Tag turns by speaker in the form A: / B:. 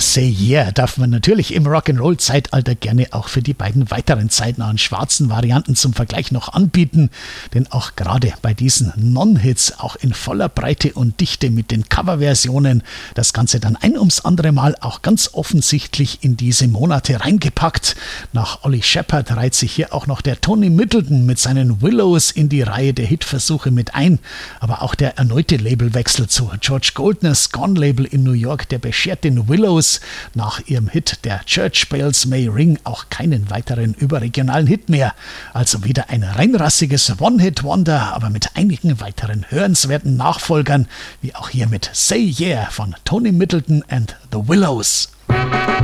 A: Say Yeah darf man natürlich im Rock'n'Roll-Zeitalter gerne auch für die beiden weiteren zeitnahen schwarzen Varianten zum Vergleich noch anbieten, denn auch gerade bei diesen Non-Hits, auch in voller Breite und Dichte mit den Coverversionen, das Ganze dann ein ums andere Mal auch ganz offensichtlich in diese Monate reingepackt. Nach Ollie Shepherd reiht sich hier auch noch der Tony Middleton mit seinen Willows in die Reihe der Hitversuche mit ein, aber auch der erneute Labelwechsel zu George Goldners Gone-Label in New York, der beschert den Willows nach ihrem Hit Der Church Bells May Ring auch keinen weiteren überregionalen Hit mehr. Also wieder ein reinrassiges One-Hit-Wonder, aber mit einigen weiteren hörenswerten Nachfolgern, wie auch hier mit Say Yeah von Tony Middleton and the Willows.